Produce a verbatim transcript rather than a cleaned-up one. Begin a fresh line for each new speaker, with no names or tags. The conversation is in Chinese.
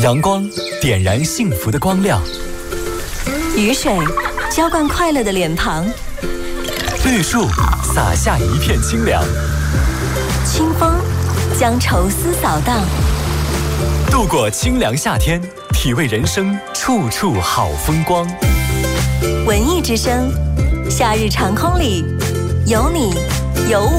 阳光点燃幸福的光亮，
雨水浇灌快乐的脸庞，
绿树洒下一片清凉，
清风将愁思扫荡。
度过清凉夏天，体味人生处处好风光。
文艺之声，夏日长空里有你有我。